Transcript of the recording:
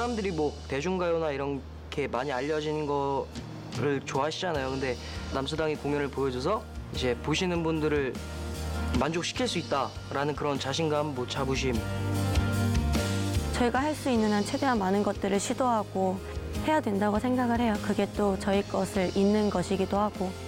사람들이 뭐 대중가요나 이런 게 많이 알려진 거를 좋아하시잖아요. 근데 남서당이 공연을 보여줘서 이제 보시는 분들을 만족시킬 수 있다라는 그런 자신감, 뭐 자부심. 저희가 할 수 있는 한 최대한 많은 것들을 시도하고 해야 된다고 생각을 해요. 그게 또 저희 것을 잇는 것이기도 하고.